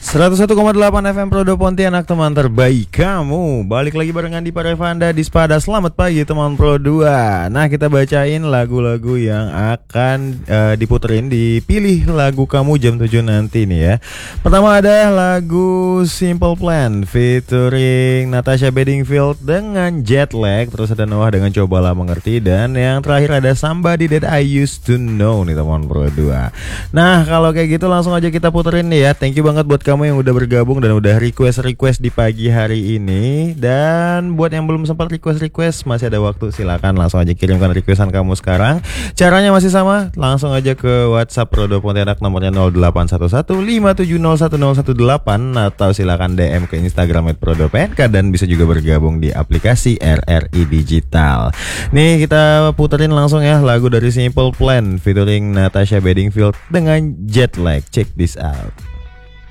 101,8 FM Prodo Pontianak, teman terbaik kamu. Balik lagi barengan di Parevanda di Spada. Selamat pagi teman Pro 2. Nah, kita bacain lagu-lagu yang akan diputerin, dipilih lagu kamu jam 7 nanti nih ya. Pertama ada lagu Simple Plan featuring Natasha Bedingfield dengan Jet Lag. Terus ada Noah dengan Cobalah Mengerti. Dan yang terakhir ada Somebody That I Used To Know nih teman Pro 2. Nah, kalau kayak gitu langsung aja kita puterin nih ya. Thank you banget buat kamu yang udah bergabung dan udah request di pagi hari ini. Dan buat yang belum sempat request masih ada waktu, silakan langsung aja kirimkan requestan kamu sekarang. Caranya masih sama, langsung aja ke WhatsApp Prodo Pontianak, nomornya 081157010118, atau silakan DM ke Instagram @prodopnk, dan bisa juga bergabung di aplikasi RRI Digital. Nih kita puterin langsung ya lagu dari Simple Plan featuring Natasha Bedingfield dengan Jet Lag. Check this out.